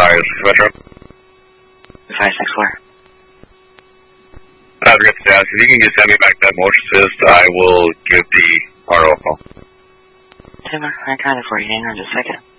Hi, this is Metro. 564. Good status. If you can just send me back that motion assist, I will give the RO a call. Timber, I got it for you. Hang on just a second.